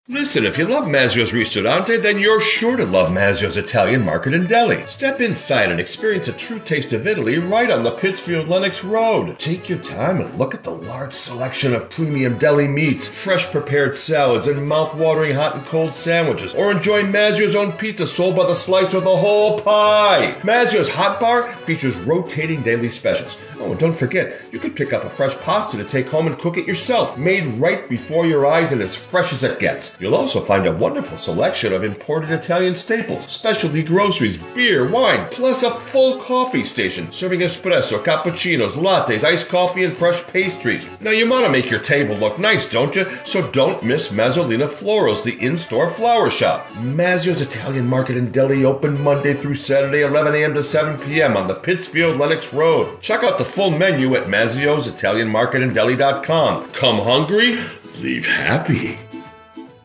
Listen, if you love Mazzio's Ristorante, then you're sure to love Mazzio's Italian Market and Deli. Step inside and experience a true taste of Italy right on the Pittsfield Lenox Road. Take your time and look at the large selection of premium deli meats, fresh prepared salads, and mouth-watering hot and cold sandwiches. Or enjoy Mazzio's own pizza sold by the slice or the whole pie. Mazzio's Hot Bar features rotating daily specials. Oh, and don't forget, you can pick up a fresh pasta to take home and cook it yourself, made right before your eyes and as fresh as it gets. You'll also find a wonderful selection of imported Italian staples, specialty groceries, beer, wine, plus a full coffee station serving espresso, cappuccinos, lattes, iced coffee, and fresh pastries. Now, you want to make your table look nice, don't you? So don't miss Mazzolina Florals, the in-store flower shop. Mazzio's Italian Market and Deli open Monday through Saturday, 11 a.m. to 7 p.m. on the Pittsfield Lenox Road. Check out the full menu at Mazzio'sItalianMarketandDeli.com. Come hungry, leave happy.